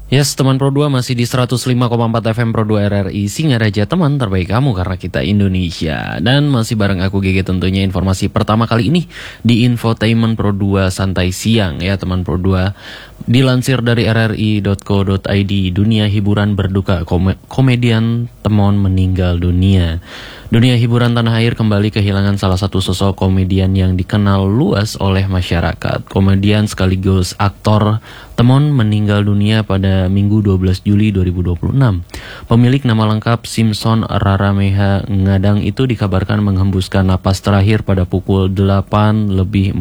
Yes, teman Pro 2 masih di 105,4 FM Pro 2 RRI Singaraja, teman terbaik kamu karena kita Indonesia. Dan masih bareng aku GG, tentunya informasi pertama kali ini di Infotainment Pro 2 Santai Siang ya teman Pro 2. Dilansir dari rri.co.id, dunia hiburan berduka, komedian Temon meninggal dunia. Dunia hiburan tanah air kembali kehilangan salah satu sosok komedian yang dikenal luas oleh masyarakat. Komedian sekaligus aktor Temon meninggal dunia pada Minggu 12 Juli 2026. Pemilik nama lengkap Simpson Rarameha Ngadang itu dikabarkan menghembuskan napas terakhir pada pukul 8:42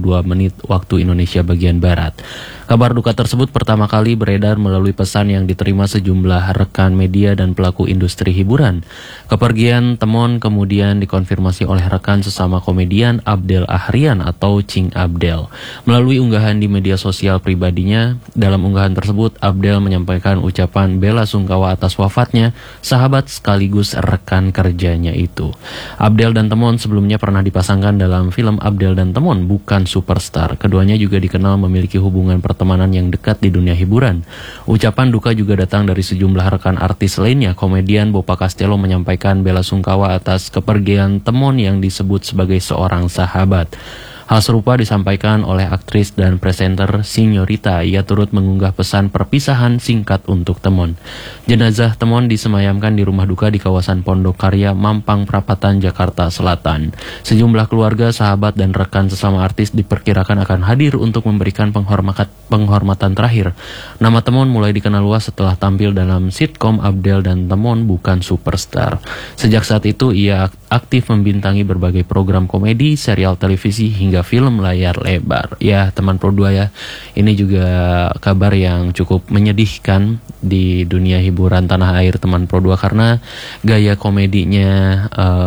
waktu Indonesia bagian Barat. Kabar duka tersebut pertama kali beredar melalui pesan yang diterima sejumlah rekan media dan pelaku industri hiburan. Kepergian Temon kemudian dikonfirmasi oleh rekan sesama komedian Abdel Ahrian atau Cing Abdel. Melalui unggahan di media sosial pribadinya, dalam unggahan tersebut Abdel menyampaikan ucapan bela sungkawa atas wafatnya sahabat sekaligus rekan kerjanya itu. Abdel dan Temon sebelumnya pernah dipasangkan dalam film Abdel dan Temon Bukan Superstar. Keduanya juga dikenal memiliki hubungan pertemanan yang dekat di dunia hiburan. Ucapan duka juga datang dari sejumlah rekan artis lainnya. Komedian Bopa Castello menyampaikan bela sungkawa atas kepergian Temon yang disebut sebagai seorang sahabat. Hal serupa disampaikan oleh aktris dan presenter Signorita. Ia turut mengunggah pesan perpisahan singkat untuk Temon. Jenazah Temon disemayamkan di rumah duka di kawasan Pondok Karya, Mampang Perapatan, Jakarta Selatan. Sejumlah keluarga, sahabat, dan rekan sesama artis diperkirakan akan hadir untuk memberikan penghormatan terakhir. Nama Temon mulai dikenal luas setelah tampil dalam sitkom Abdel dan Temon Bukan Superstar. Sejak saat itu ia aktif membintangi berbagai program komedi, serial televisi, hingga film layar lebar. Ya teman Pro 2 ya, ini juga kabar yang cukup menyedihkan di dunia hiburan tanah air teman Pro 2, karena gaya komedinya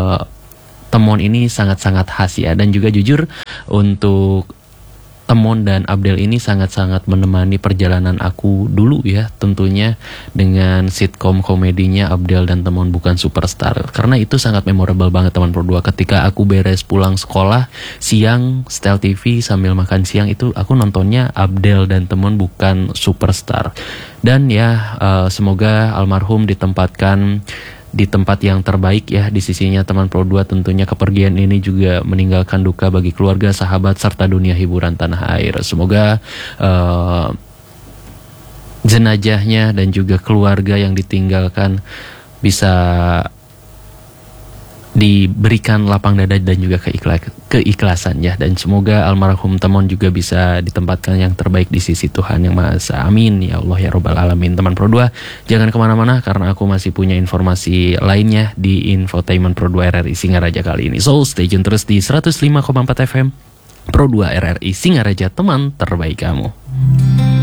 Temon ini sangat-sangat khas ya. Dan juga jujur untuk Temon dan Abdel ini sangat-sangat menemani perjalanan aku dulu ya, tentunya dengan sitkom komedinya Abdel dan Temon Bukan Superstar. Karena itu sangat memorable banget teman Pro 2. Ketika aku beres pulang sekolah siang, setel TV sambil makan siang, itu aku nontonnya Abdel dan Temon Bukan Superstar. Dan ya semoga almarhum ditempatkan di tempat yang terbaik ya di sisinya teman Pro 2. Tentunya kepergian ini juga meninggalkan duka bagi keluarga, sahabat, serta dunia hiburan tanah air. Semoga jenazahnya dan juga keluarga yang ditinggalkan bisa diberikan lapang dada dan juga keikhlasan ya. Dan semoga almarhum Temon juga bisa ditempatkan yang terbaik di sisi Tuhan Yang Maha Esa. Amin ya Allah ya Robbal Alamin. Teman Pro 2, jangan kemana-mana karena aku masih punya informasi lainnya di Infotainment Pro 2 RRI Singaraja kali ini. So stay tune terus di 105,4 FM Pro 2 RRI Singaraja, teman terbaik kamu.